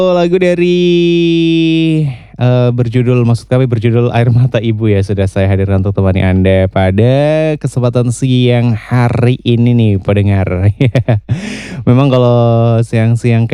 Lagu dari, maksud kami berjudul Air Mata Ibu ya, sudah saya hadirkan untuk temani Anda pada kesempatan siang hari ini nih pendengar. Memang kalau siang-siang